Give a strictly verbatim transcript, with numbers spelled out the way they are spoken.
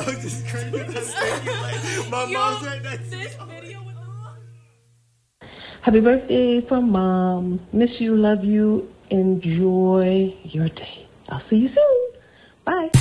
was just crazy. Like, my Yo, mom's right next to this me. video with the Happy birthday from Mom. Miss you, love you. Enjoy your day. I'll see you soon. Bye.